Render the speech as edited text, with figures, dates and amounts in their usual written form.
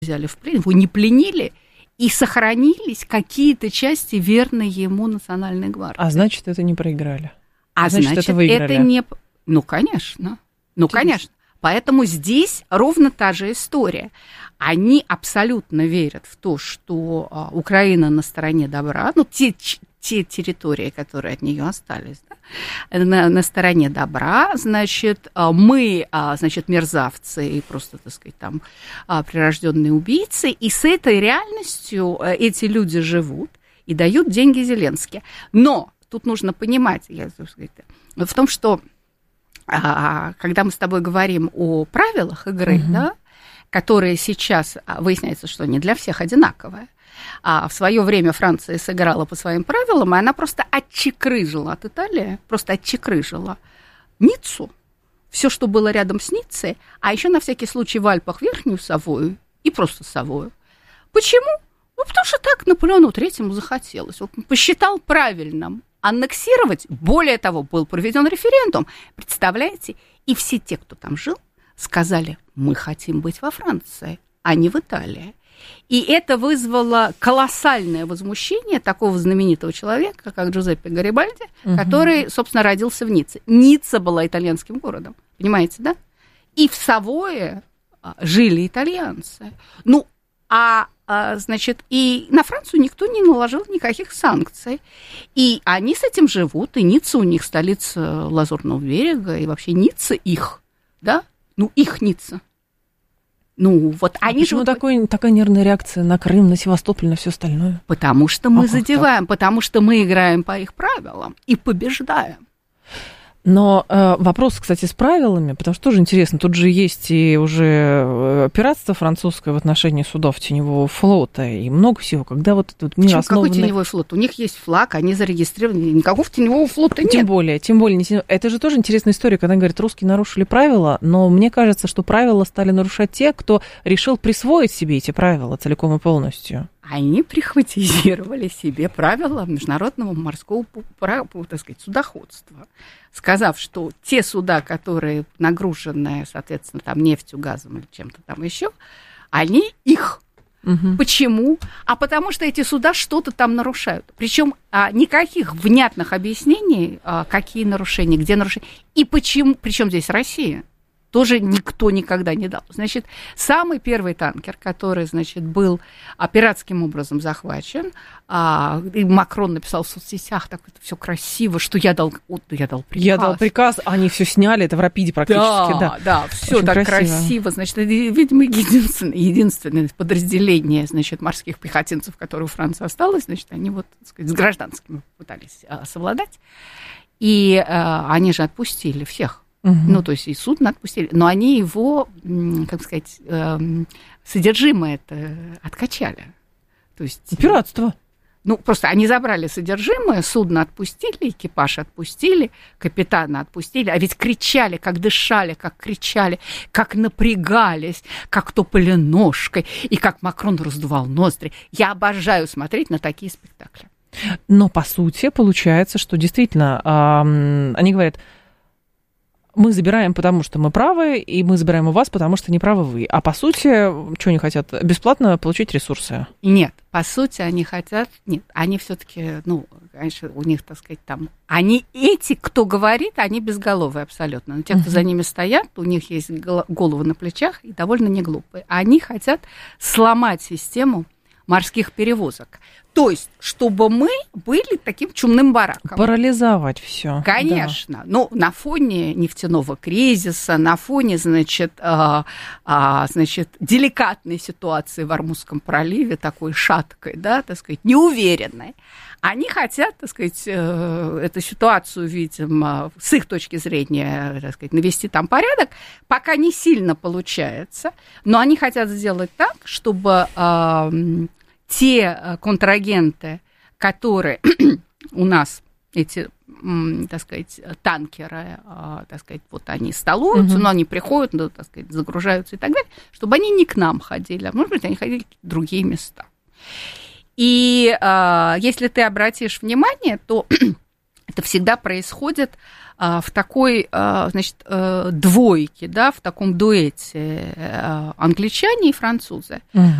взяли в плен, его не пленили, и сохранились какие-то части верной ему Национальной гвардии. А значит, это не проиграли. Значит, это выиграли. Это не... Ну, конечно. Конечно. Поэтому здесь ровно та же история. Они абсолютно верят в то, что Украина на стороне добра, ну, те территории, которые от нее остались, да, на стороне добра, значит, мы, значит, мерзавцы и просто, так сказать, там, прирожденные убийцы, и с этой реальностью эти люди живут и дают деньги Зеленскому. Но тут нужно понимать, в том, что когда мы с тобой говорим о правилах игры, да, которые сейчас выясняется, что не для всех одинаковые, в свое время Франция сыграла по своим правилам, и она просто отчекрыжила от Италии, Ниццу, все, что было рядом с Ниццей, а еще на всякий случай в Альпах Верхнюю Савою и просто Савою. Почему? Ну, потому что так Наполеону Третьему захотелось. Он посчитал правильным аннексировать. Более того, был проведен референдум. Представляете? И все те, кто там жил, сказали, мы хотим быть во Франции, а не в Италии. И это вызвало колоссальное возмущение такого знаменитого человека, как Джузеппе Гарибальди, который, собственно, родился в Ницце. Ницца была итальянским городом, понимаете, да? И в Савое жили итальянцы. Ну, значит, и на Францию никто не наложил никаких санкций. И они с этим живут, и Ницца у них столица Лазурного берега, и вообще Ницца их, да? Ну, их Ницца. Ну, вот они почему такая нервная реакция на Крым, на Севастополь, на все остальное? Потому что мы задеваем, потому что мы играем по их правилам и побеждаем. Но вопрос, кстати, с правилами, потому что тоже интересно, тут же есть и уже пиратство французское в отношении судов теневого флота и много всего, когда вот этот мир основан... Какой теневой флот? У них есть флаг, они зарегистрированы, никакого теневого флота нет. Тем более не теневой. Это же тоже интересная история, когда говорят, русские нарушили правила, но мне кажется, что правила стали нарушать те, кто решил присвоить себе эти правила целиком и полностью. Они прихватизировали себе правила международного морского, так сказать, судоходства, сказав, что те суда, которые нагружены, соответственно, там нефтью, газом или чем-то там еще, они их. Почему? А потому что эти суда что-то там нарушают. Причем никаких внятных объяснений, какие нарушения, где нарушения. И почему, причем здесь Россия, тоже никто никогда не дал. Значит, самый первый танкер, который, значит, был пиратским образом захвачен, и Макрон написал в соцсетях, так это все красиво, что я дал приказ. Я дал приказ, они все сняли, это в Рапиде практически, да. Да, все так красиво. Значит, это, видимо, единственное подразделение, значит, морских пехотинцев, которые у Франции осталось, значит, они вот, так сказать, с гражданскими пытались совладать. И они же отпустили всех. Ну, то есть и судно отпустили, но они его, как сказать, содержимое это откачали. То есть, пиратство. Ну, просто они забрали содержимое, судно отпустили, экипаж отпустили, капитана отпустили, а ведь кричали, как дышали, как кричали, как напрягались, как топали ножкой, и как Макрон раздувал ноздри. Я обожаю смотреть на такие спектакли. Но, по сути, получается, что действительно, они говорят... Мы забираем, потому что мы правы, и мы забираем у вас, потому что не правы вы. А по сути, что они хотят? Бесплатно получить ресурсы? Нет, по сути, они хотят... Нет, они все-таки, ну, конечно, у них, так сказать, там... Они эти, кто говорит, они безголовые абсолютно. Но те, кто за ними стоят, у них есть головы на плечах и довольно неглупые. Они хотят сломать систему морских перевозок. То есть, чтобы мы были таким чумным бараком. Парализовать все. Конечно. Да. Ну, на фоне нефтяного кризиса, на фоне, значит, деликатной ситуации в Ормузском проливе, такой шаткой, да, так сказать, неуверенной. Они хотят, так сказать, эту ситуацию, видимо, с их точки зрения, так сказать, навести там порядок, пока не сильно получается, но они хотят сделать так, чтобы те контрагенты, которые у нас, эти, так сказать, танкеры, так сказать, вот они столуются, но они приходят, ну, так сказать, загружаются и так далее, чтобы они не к нам ходили, а, может быть, они ходили в другие места. И если ты обратишь внимание, то это всегда происходит в такой, значит, двойке, да, в таком дуэте англичане и французы.